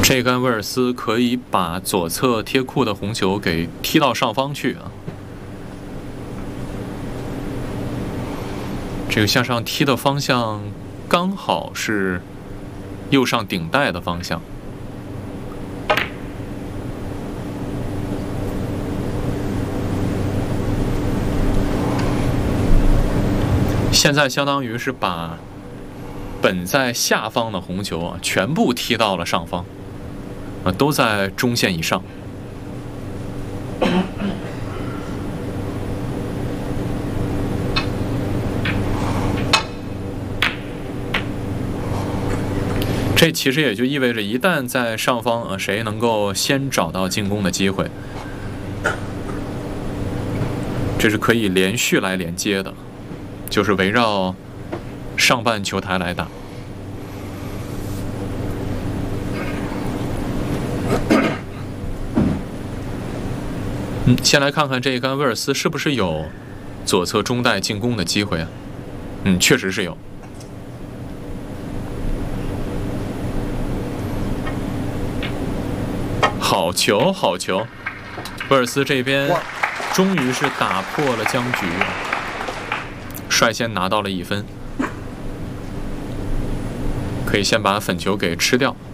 这杆威尔斯可以把左侧贴库的红球给踢到上方去啊。这个向上踢的方向刚好是右上顶带的方向。现在相当于是把本在下方的红球啊全部踢到了上方，都在中线以上。这其实也就意味着，一旦在上方谁能够先找到进攻的机会，这是可以连续来连接的，就是围绕上半球台来打。先来看看这一杆威尔斯是不是有左侧中带进攻的机会啊？确实是有。好球，好球！威尔斯这边终于是打破了僵局，率先拿到了1分，可以先把粉球给吃掉。